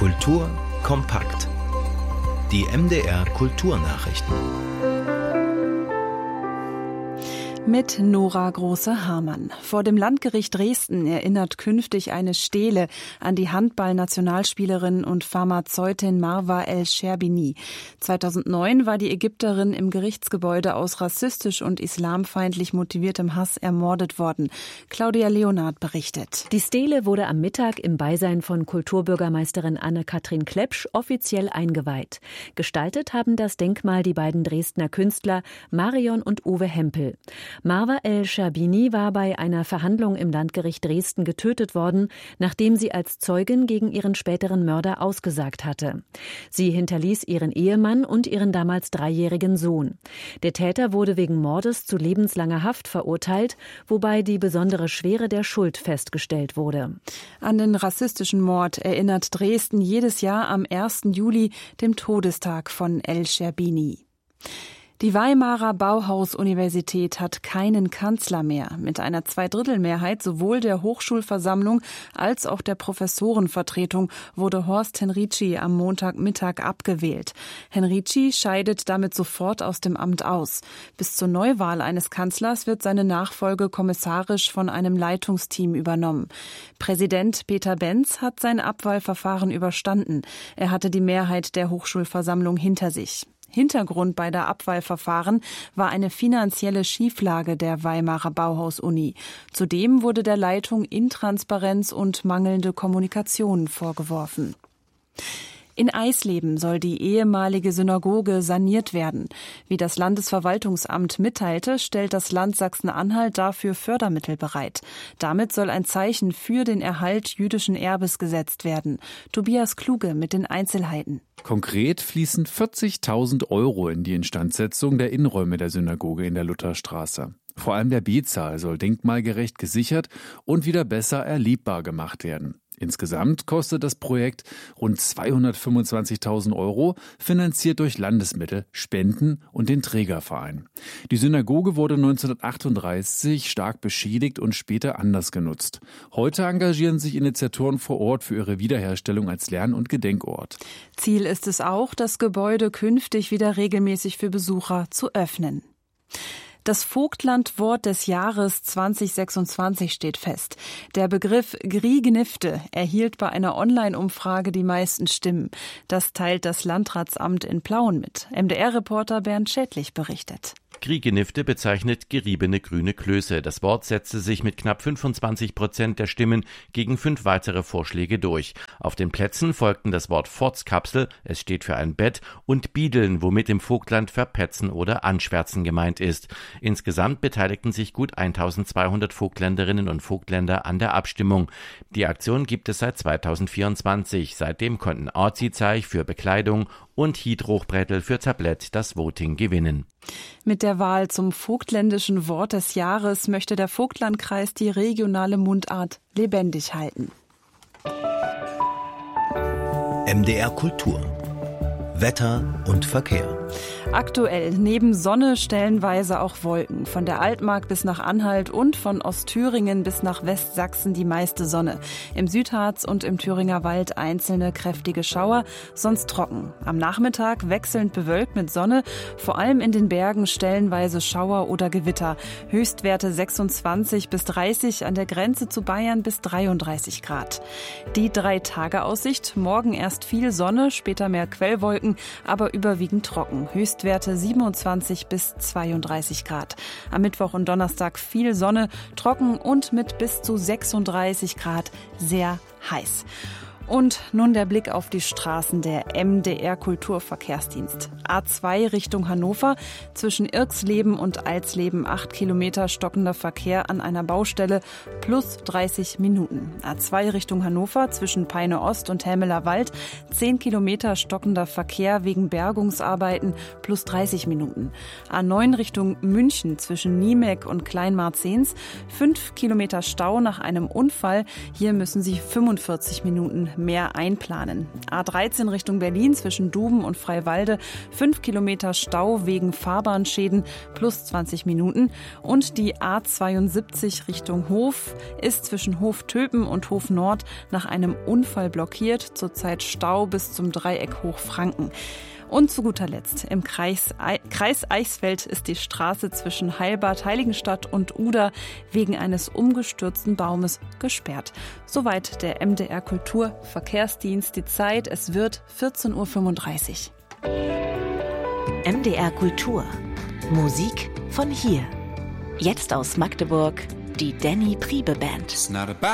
Kultur kompakt. Die MDR Kulturnachrichten. Mit Nora Große-Hamann. Vor dem Landgericht Dresden erinnert künftig eine Stele an die Handball-Nationalspielerin und Pharmazeutin Marwa El-Sherbini. 2009 war die Ägypterin im Gerichtsgebäude aus rassistisch und islamfeindlich motiviertem Hass ermordet worden. Claudia Leonard berichtet. Die Stele wurde am Mittag im Beisein von Kulturbürgermeisterin Anne-Kathrin Klepsch offiziell eingeweiht. Gestaltet haben das Denkmal die beiden Dresdner Künstler Marion und Uwe Hempel. Marwa El-Sherbini war bei einer Verhandlung im Landgericht Dresden getötet worden, nachdem sie als Zeugin gegen ihren späteren Mörder ausgesagt hatte. Sie hinterließ ihren Ehemann und ihren damals 3-jährigen Sohn. Der Täter wurde wegen Mordes zu lebenslanger Haft verurteilt, wobei die besondere Schwere der Schuld festgestellt wurde. An den rassistischen Mord erinnert Dresden jedes Jahr am 1. Juli, dem Todestag von El-Sherbini. Die Weimarer Bauhaus-Universität hat keinen Kanzler mehr. Mit einer Zweidrittelmehrheit sowohl der Hochschulversammlung als auch der Professorenvertretung wurde Horst Henrici am Montagmittag abgewählt. Henrici scheidet damit sofort aus dem Amt aus. Bis zur Neuwahl eines Kanzlers wird seine Nachfolge kommissarisch von einem Leitungsteam übernommen. Präsident Peter Benz hat sein Abwahlverfahren überstanden. Er hatte die Mehrheit der Hochschulversammlung hinter sich. Hintergrund bei der Abwahlverfahren war eine finanzielle Schieflage der Weimarer Bauhaus-Uni. Zudem wurde der Leitung Intransparenz und mangelnde Kommunikation vorgeworfen. In Eisleben soll die ehemalige Synagoge saniert werden. Wie das Landesverwaltungsamt mitteilte, stellt das Land Sachsen-Anhalt dafür Fördermittel bereit. Damit soll ein Zeichen für den Erhalt jüdischen Erbes gesetzt werden. Tobias Kluge mit den Einzelheiten. Konkret fließen 40.000 € in die Instandsetzung der Innenräume der Synagoge in der Lutherstraße. Vor allem der Betsaal soll denkmalgerecht gesichert und wieder besser erlebbar gemacht werden. Insgesamt kostet das Projekt rund 225.000 €, finanziert durch Landesmittel, Spenden und den Trägerverein. Die Synagoge wurde 1938 stark beschädigt und später anders genutzt. Heute engagieren sich Initiatoren vor Ort für ihre Wiederherstellung als Lern- und Gedenkort. Ziel ist es auch, das Gebäude künftig wieder regelmäßig für Besucher zu öffnen. Das Vogtlandwort des Jahres 2026 steht fest. Der Begriff Grignifte erhielt bei einer Online-Umfrage die meisten Stimmen. Das teilt das Landratsamt in Plauen mit. MDR-Reporter Bernd Schädlich berichtet. Grignifte bezeichnet geriebene grüne Klöße. Das Wort setzte sich mit knapp 25% der Stimmen gegen 5 weitere Vorschläge durch. Auf den Plätzen folgten das Wort Fotzkapsel, es steht für ein Bett, und Biedeln, womit im Vogtland verpetzen oder anschwärzen gemeint ist. Insgesamt beteiligten sich gut 1200 Vogtländerinnen und Vogtländer an der Abstimmung. Die Aktion gibt es seit 2024. Seitdem konnten Orzi-Zeich für Bekleidung und Hydrochbrettel für Tablett das Voting gewinnen. Mit der Wahl zum vogtländischen Wort des Jahres möchte der Vogtlandkreis die regionale Mundart lebendig halten. MDR Kultur. Wetter und Verkehr. Aktuell neben Sonne stellenweise auch Wolken. Von der Altmark bis nach Anhalt und von Ostthüringen bis nach Westsachsen die meiste Sonne. Im Südharz und im Thüringer Wald einzelne kräftige Schauer, sonst trocken. Am Nachmittag wechselnd bewölkt mit Sonne, vor allem in den Bergen stellenweise Schauer oder Gewitter. Höchstwerte 26 bis 30, an der Grenze zu Bayern bis 33 Grad. Die 3-Tage-Aussicht: morgen erst viel Sonne, später mehr Quellwolken, aber überwiegend trocken. Höchstwerte 27 bis 32 Grad. Am Mittwoch und Donnerstag viel Sonne, trocken und mit bis zu 36 Grad sehr heiß. Und nun der Blick auf die Straßen der MDR Kulturverkehrsdienst. A2 Richtung Hannover, zwischen Irxleben und Alsleben 8 Kilometer stockender Verkehr an einer Baustelle plus 30 Minuten. A2 Richtung Hannover, zwischen Peine Ost und Helmeler Wald 10 Kilometer stockender Verkehr wegen Bergungsarbeiten plus 30 Minuten. A9 Richtung München, zwischen Niemek und Kleinmarzens 5 Kilometer Stau nach einem Unfall. Hier müssen Sie 45 Minuten mehr einplanen. A13 Richtung Berlin zwischen Duben und Freiwalde, 5 Kilometer Stau wegen Fahrbahnschäden plus 20 Minuten. Und die A72 Richtung Hof ist zwischen Hof-Töpen und Hof-Nord nach einem Unfall blockiert. Zurzeit Stau bis zum Dreieck Hochfranken. Und zu guter Letzt, im Kreis Eichsfeld ist die Straße zwischen Heilbad, Heiligenstadt und Uda wegen eines umgestürzten Baumes gesperrt. Soweit der MDR Kultur Verkehrsdienst. Die Zeit, es wird 14.35 Uhr. MDR Kultur. Musik von hier. Jetzt aus Magdeburg, die Danny Priebe Band.